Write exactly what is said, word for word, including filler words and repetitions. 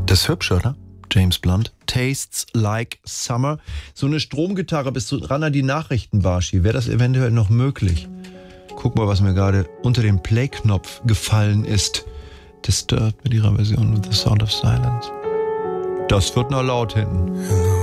Das ist hübsch, oder? James Blunt. Tastes Like Summer. So eine Stromgitarre, bist du dran an die Nachrichten, Barschi? Wäre das eventuell noch möglich? Guck mal, was mir gerade unter den Play-Knopf gefallen ist. Disturbed mit ihrer Version of The Sound of Silence. Das wird noch laut hinten.